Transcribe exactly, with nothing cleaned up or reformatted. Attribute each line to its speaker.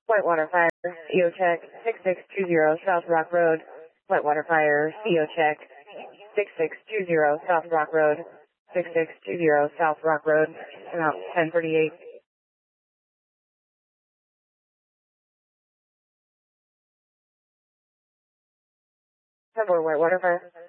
Speaker 1: Whitewater Fire, C O check, six six two zero South Rock Road. Whitewater Fire, C O check, six six two zero South Rock Road. six six two zero South Rock Road, about ten thirty-eight. ten four Whitewater Fire.